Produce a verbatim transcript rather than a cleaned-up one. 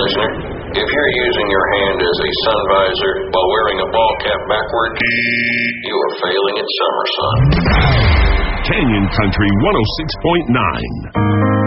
listener. If you're using your hand as a sun visor while wearing a ball cap backward, you are failing at summer, son. Canyon Country one oh six point nine.